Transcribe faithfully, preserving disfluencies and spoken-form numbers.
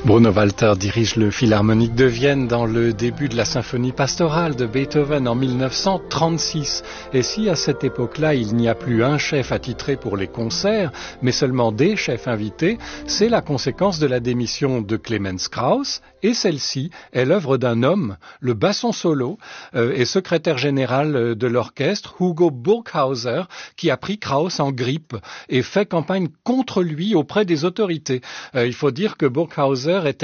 Bruno Walter dirige le Philharmonique de Vienne dans le début de la symphonie pastorale de Beethoven en mille neuf cent trente-six. Et si à cette époque-là, il n'y a plus un chef attitré pour les concerts, mais seulement des chefs invités, c'est la conséquence de la démission de Clemens Krauss, et celle-ci est l'œuvre d'un homme, le basson solo, euh, et secrétaire général de l'orchestre, Hugo Burghauser, qui a pris Krauss en grippe et fait campagne contre lui auprès des autorités. Euh, il faut dire que Burghauser était